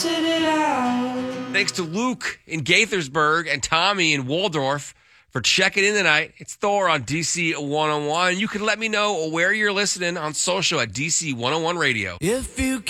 sit it out. Thanks to Luke in Gaithersburg and Tommy in Waldorf for checking in tonight. It's Thor on DC 101. You can let me know where you're listening on social at DC 101 Radio. If you